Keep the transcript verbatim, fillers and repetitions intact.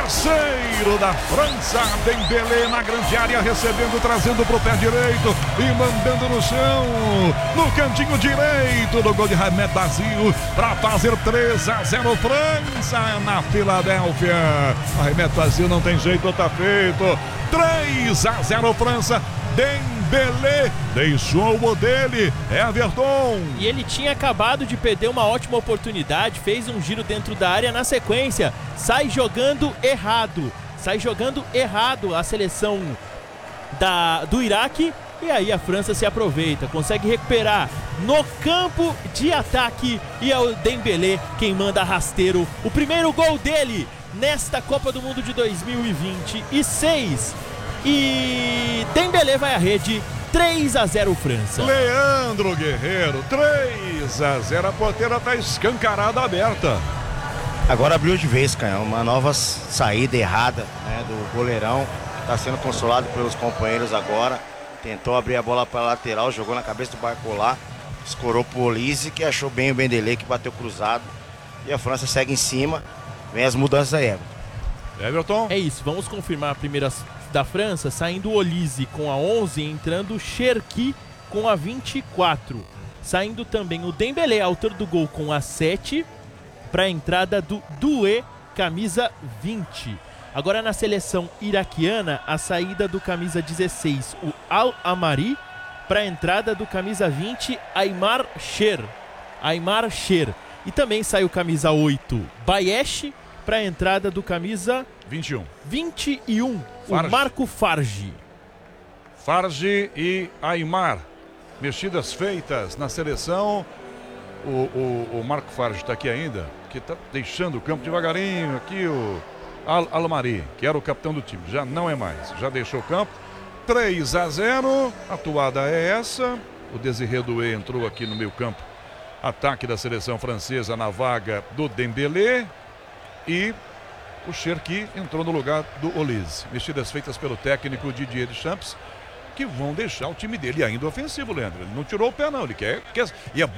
Parceiro da França, Dembélé na grande área, recebendo, trazendo pro pé direito e mandando no chão, no cantinho direito do gol de Hamed Bazil, para fazer três a zero França na Filadélfia. Hamed Bazil não tem jeito, tá feito. três a zero França. Dembélé deixou o dele, Everton. E ele tinha acabado de perder uma ótima oportunidade, fez um giro dentro da área, na sequência sai jogando errado, sai jogando errado a seleção da, do Iraque, e aí a França se aproveita, consegue recuperar no campo de ataque, e é o Dembélé quem manda rasteiro, o primeiro gol dele nesta Copa do Mundo de dois mil e vinte e seis. E Dembélé vai à rede, três a zero França. Leandro Guerreiro, três a zero, a porteira está escancarada, aberta. Agora abriu de vez, Canhão, uma nova saída errada, né, do goleirão, está sendo consolado pelos companheiros agora, tentou abrir a bola para a lateral, jogou na cabeça do Barcola, escorou pro Olise, que achou bem o Dembélé, que bateu cruzado, e a França segue em cima, vem as mudanças aí, Everton. Everton? É isso, vamos confirmar a primeira da França, saindo o Olise com a onze, entrando o Cherki com a vinte e quatro. Saindo também o Dembélé, autor do gol, com a sete, para a entrada do Doué, camisa vinte. Agora na seleção iraquiana, a saída do camisa dezesseis, o Al-Amari, para a entrada do camisa vinte, Aymar Cher. Aymar Cher. E também sai o camisa oito, Bayesh, para a entrada do camisa vinte e um. vinte e um, Farge. o Marco Farge. Farge e Aymar. Mexidas feitas na seleção. O, o, o Marco Farge está aqui ainda, que está deixando o campo devagarinho. Aqui o Al-Amari, que era o capitão do time, já não é mais, já deixou o campo. três a zero, a atuada é essa. O Désiré Doué entrou aqui no meio campo. Ataque da seleção francesa na vaga do Dembélé. E o Cherki entrou no lugar do Olise. Mexidas feitas pelo técnico Didier Deschamps, que vão deixar o time dele ainda ofensivo, Leandro. Ele não tirou o pé, não. Ele quer. quer e é